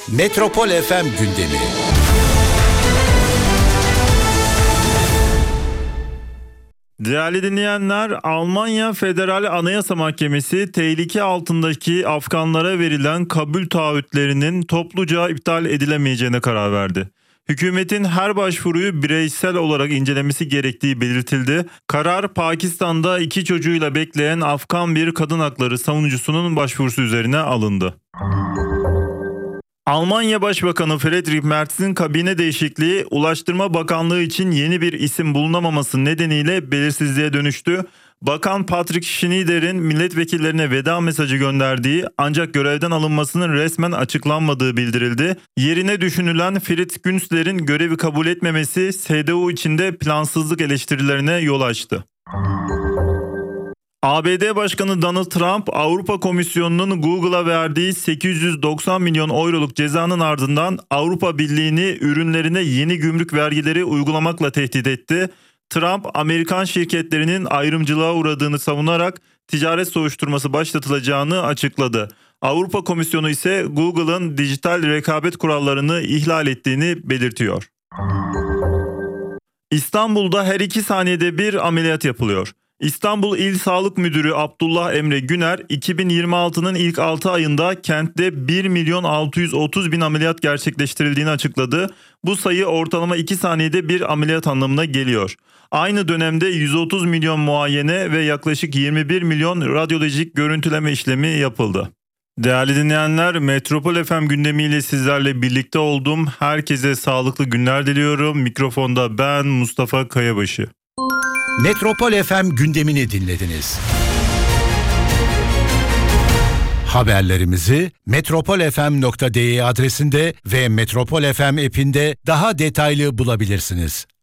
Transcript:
Metropol FM gündemi. Değerli dinleyenler, Almanya Federal Anayasa Mahkemesi tehlike altındaki Afganlara verilen kabul taahhütlerinin topluca iptal edilemeyeceğine karar verdi. Hükümetin her başvuruyu bireysel olarak incelemesi gerektiği belirtildi. Karar, Pakistan'da 2 çocuğuyla bekleyen Afgan bir kadın hakları savunucusunun başvurusu üzerine alındı. Almanya Başbakanı Friedrich Merz'in kabine değişikliği Ulaştırma Bakanlığı için yeni bir isim bulunamaması nedeniyle belirsizliğe dönüştü. Bakan Patrick Schneider'in milletvekillerine veda mesajı gönderdiği ancak görevden alınmasının resmen açıklanmadığı bildirildi. Yerine düşünülen Fritz Günzler'in görevi kabul etmemesi CDU içinde plansızlık eleştirilerine yol açtı. ABD Başkanı Donald Trump, Avrupa Komisyonu'nun Google'a verdiği 890 milyon euroluk cezanın ardından Avrupa Birliği'ni ürünlerine yeni gümrük vergileri uygulamakla tehdit etti. Trump, Amerikan şirketlerinin ayrımcılığa uğradığını savunarak ticaret soruşturması başlatılacağını açıkladı. Avrupa Komisyonu ise Google'ın dijital rekabet kurallarını ihlal ettiğini belirtiyor. İstanbul'da her 2 saniyede bir ameliyat yapılıyor. İstanbul İl Sağlık Müdürü Abdullah Emre Güner, 2026'nın ilk 6 ayında kentte 1 milyon 630 bin ameliyat gerçekleştirildiğini açıkladı. Bu sayı ortalama 2 saniyede bir ameliyat anlamına geliyor. Aynı dönemde 130 milyon muayene ve yaklaşık 21 milyon radyolojik görüntüleme işlemi yapıldı. Değerli dinleyenler, Metropol FM gündemiyle sizlerle birlikte oldum. Herkese sağlıklı günler diliyorum. Mikrofonda ben Mustafa Kayabaşı. Metropol FM gündemini dinlediniz. Haberlerimizi metropolfm.de adresinde ve Metropol FM app'inde daha detaylı bulabilirsiniz.